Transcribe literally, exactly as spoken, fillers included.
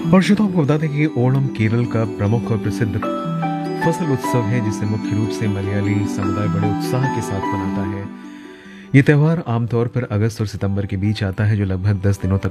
और श्रोताओं को बता दें कि ओणम केरल का प्रमुख और प्रसिद्ध फसल उत्सव है, जिसे मुख्य रूप से मलयाली समुदाय बड़े उत्साह के साथ मनाता है। ये त्योहार आमतौर पर अगस्त और सितंबर के बीच आता है, जो लगभग दस दिनों तक